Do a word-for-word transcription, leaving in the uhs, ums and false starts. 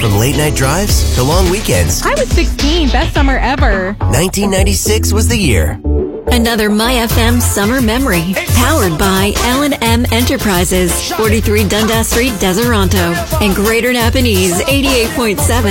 From late night drives to long weekends, I was sixteen. Best summer ever. nineteen ninety-six was the year. Another My F M summer memory. Powered by L and M Enterprises, forty-three Dundas Street, Deseronto, and Greater Napanese, eighty-eight point seven.